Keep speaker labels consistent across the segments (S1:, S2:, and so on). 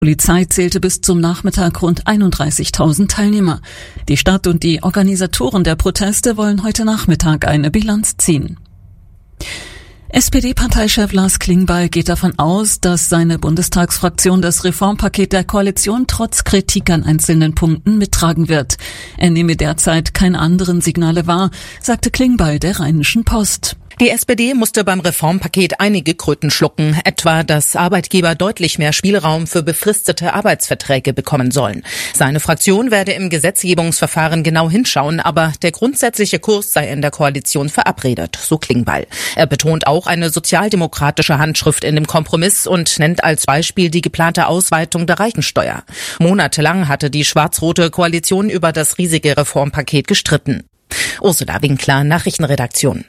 S1: Die Polizei zählte bis zum Nachmittag rund 31.000 Teilnehmer. Die Stadt und die Organisatoren der Proteste wollen heute Nachmittag eine Bilanz ziehen. SPD-Parteichef Lars Klingbeil geht davon aus, dass seine Bundestagsfraktion das Reformpaket der Koalition trotz Kritik an einzelnen Punkten mittragen wird. Er nehme derzeit keine anderen Signale wahr, sagte Klingbeil der Rheinischen Post.
S2: Die SPD musste beim Reformpaket einige Kröten schlucken, etwa, dass Arbeitgeber deutlich mehr Spielraum für befristete Arbeitsverträge bekommen sollen. Seine Fraktion werde im Gesetzgebungsverfahren genau hinschauen, aber der grundsätzliche Kurs sei in der Koalition verabredet, so Klingbeil. Er betont auch eine sozialdemokratische Handschrift in dem Kompromiss und nennt als Beispiel die geplante Ausweitung der Reichensteuer. Monatelang hatte die schwarz-rote Koalition über das riesige Reformpaket gestritten. Ursula Winkler, Nachrichtenredaktion.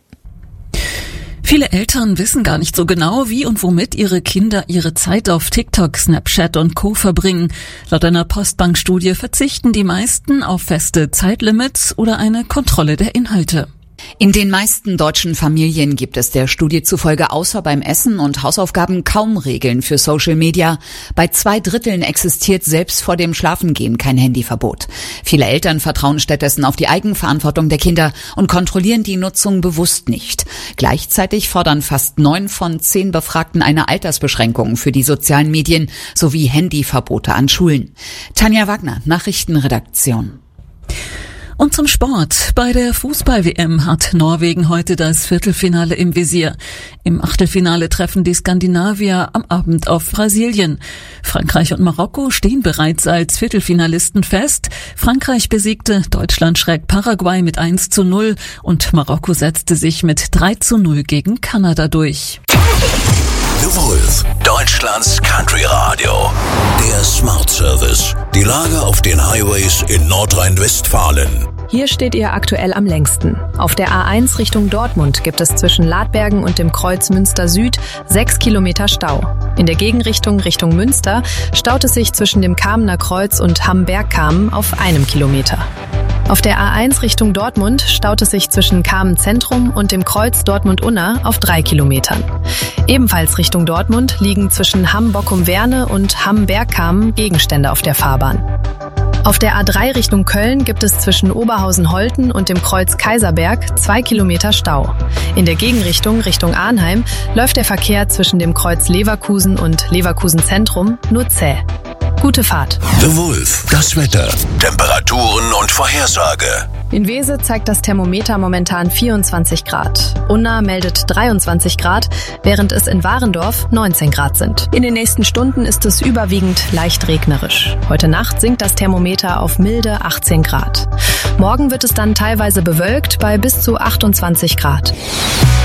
S1: Viele Eltern wissen gar nicht so genau, wie und womit ihre Kinder ihre Zeit auf TikTok, Snapchat und Co. verbringen. Laut einer Postbank-Studie verzichten die meisten auf feste Zeitlimits oder eine Kontrolle der Inhalte.
S3: In den meisten deutschen Familien gibt es der Studie zufolge außer beim Essen und Hausaufgaben kaum Regeln für Social Media. Bei 2/3 existiert selbst vor dem Schlafengehen kein Handyverbot. Viele Eltern vertrauen stattdessen auf die Eigenverantwortung der Kinder und kontrollieren die Nutzung bewusst nicht. Gleichzeitig fordern fast 9 von 10 Befragten eine Altersbeschränkung für die sozialen Medien sowie Handyverbote an Schulen. Tanja Wagner, Nachrichtenredaktion.
S1: Und zum Sport. Bei der Fußball-WM hat Norwegen heute das Viertelfinale im Visier. Im Achtelfinale treffen die Skandinavier am Abend auf Brasilien. Frankreich und Marokko stehen bereits als Viertelfinalisten fest. Frankreich besiegte Deutschland schräg Paraguay mit 1:0 und Marokko setzte sich mit 3:0 gegen Kanada durch.
S4: The Wolf, Deutschlands Country Radio. Der Smart Service. Die Lage auf den Highways in Nordrhein-Westfalen.
S5: Hier steht ihr aktuell am längsten. Auf der A1 Richtung Dortmund gibt es zwischen Ladbergen und dem Kreuz Münster Süd 6 Kilometer Stau. In der Gegenrichtung Richtung Münster staut es sich zwischen dem Kamener Kreuz und Hamm-Bergkamen auf 1 Kilometer. Auf der A1 Richtung Dortmund staut es sich zwischen Kamen Zentrum und dem Kreuz Dortmund-Unna auf 3 Kilometern. Ebenfalls Richtung Dortmund liegen zwischen Hamm-Bockum-Werne und Hamm-Bergkamen Gegenstände auf der Fahrbahn. Auf der A3 Richtung Köln gibt es zwischen Oberhausen-Holten und dem Kreuz Kaiserberg 2 Kilometer Stau. In der Gegenrichtung Richtung Arnheim läuft der Verkehr zwischen dem Kreuz Leverkusen und Leverkusen Zentrum nur zäh. Gute Fahrt.
S4: The Wolf, das Wetter, Temperaturen und Vorhersage.
S5: In Wese zeigt das Thermometer momentan 24 Grad. Unna meldet 23 Grad, während es in Warendorf 19 Grad sind. In den nächsten Stunden ist es überwiegend leicht regnerisch. Heute Nacht sinkt das Thermometer auf milde 18 Grad. Morgen wird es dann teilweise bewölkt bei bis zu 28 Grad.